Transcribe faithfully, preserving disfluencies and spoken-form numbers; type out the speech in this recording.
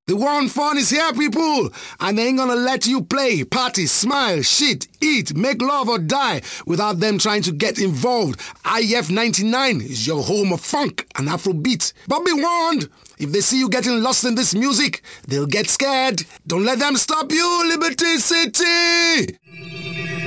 The one fun is here, people, and they ain't gonna let you play, party, smile, shit, eat, make love or die without them trying to get involved. I F ninety-nine is your home of funk and Afrobeat. But be warned, if they see you getting lost in this music, they'll get scared. Don't let them stop you, Liberty City!